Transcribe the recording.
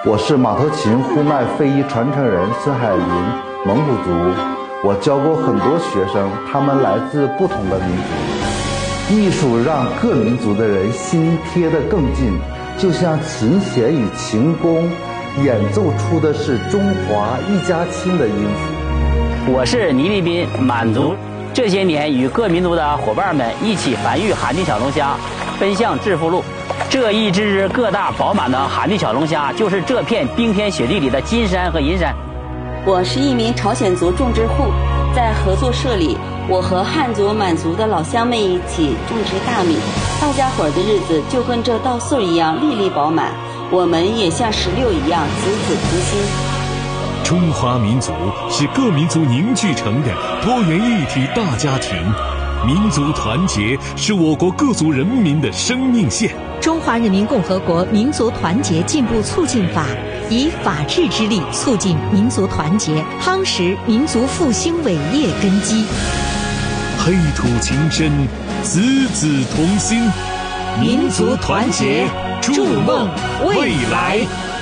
我是马头琴呼麦非遗传承人孙海林，蒙古族。我教过很多学生，他们来自不同的民族。艺术让各民族的人心贴得更近，就像琴弦与琴弓演奏出的是中华一家亲的音符。 我是倪立斌，满族。这些年与各民族的伙伴们一起繁育寒地小龙虾，奔向致富路。这一只只个大饱满的寒地小龙虾，就是这片冰天雪地里的金山和银山。 我是一名朝鲜族种植户，在合作社里，我和汉族、满族的老乡们一起种植大米，大家伙的日子就跟这稻穗一样粒粒饱满，我们也像石榴一样子子同心。 中华民族是各民族凝聚成的多元一体大家庭，民族团结是我国各族人民的生命线。 中华人民共和国民族团结进步促进法以法治之力促进民族团结，夯实民族复兴伟业根基。 黑土情深，子子同心， 民族团结，筑梦未来。